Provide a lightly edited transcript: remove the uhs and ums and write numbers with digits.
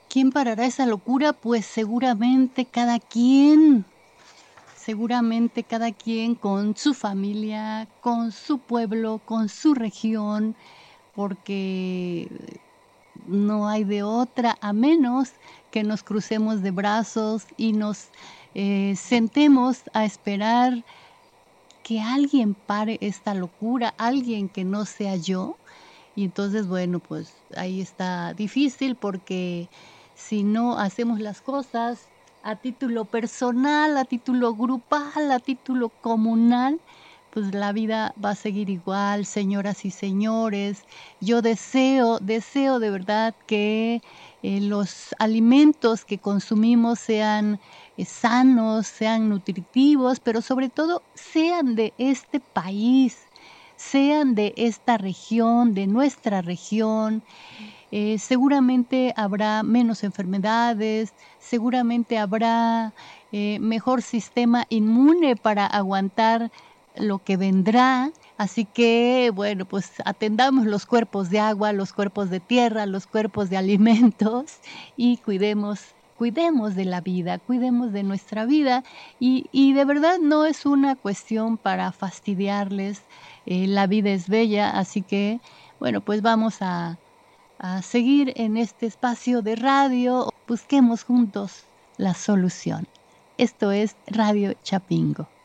¿Quién parará esa locura? Pues seguramente cada quien con su familia, con su pueblo, con su región, porque no hay de otra, a menos que nos crucemos de brazos y nos sentemos a esperar que alguien pare esta locura, alguien que no sea yo. Y entonces, bueno, pues ahí está difícil porque si no hacemos las cosas a título personal, a título grupal, a título comunal, pues la vida va a seguir igual, señoras y señores. Yo deseo de verdad que los alimentos que consumimos sean sanos, sean nutritivos, pero sobre todo sean de este país, sean de esta región, de nuestra región. Seguramente habrá menos enfermedades, seguramente habrá mejor sistema inmune para aguantar lo que vendrá. Así que, bueno, pues atendamos los cuerpos de agua, los cuerpos de tierra, los cuerpos de alimentos y cuidemos de la vida, cuidemos de nuestra vida. Y de verdad no es una cuestión para fastidiarles. La vida es bella, así que, bueno, pues vamos a seguir en este espacio de radio. Busquemos juntos la solución. Esto es Radio Chapingo.